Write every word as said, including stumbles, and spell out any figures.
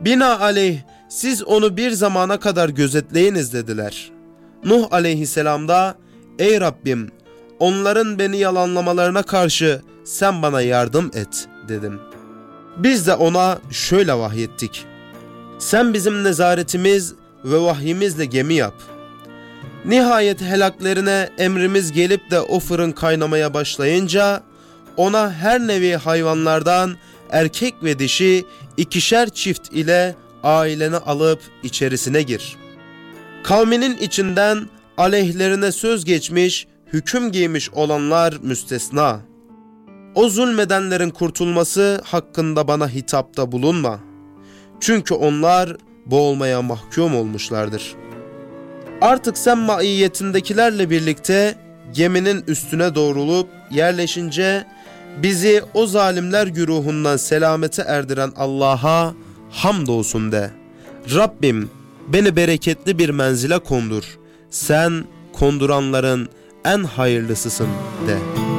Binaenaleyh siz onu bir zamana kadar gözetleyiniz dediler. Nuh aleyhisselam da ey Rabbim onların beni yalanlamalarına karşı sen bana yardım et dedim. Biz de ona şöyle vahyettik. Sen bizim nezaretimiz ve vahyimizle gemi yap. Nihayet helaklerine emrimiz gelip de o fırın kaynamaya başlayınca ona her nevi hayvanlardan erkek ve dişi ikişer çift ile aileni alıp içerisine gir. Kavminin içinden aleyhlerine söz geçmiş, hüküm giymiş olanlar müstesna. O zulmedenlerin kurtulması hakkında bana hitapta bulunma. Çünkü onlar boğulmaya mahkum olmuşlardır. Artık sen maiyetindekilerle birlikte geminin üstüne doğrulup yerleşince bizi o zalimler güruhundan selamete erdiren Allah'a hamdolsun de. Rabbim beni bereketli bir menzile kondur. Sen konduranların en hayırlısısın de.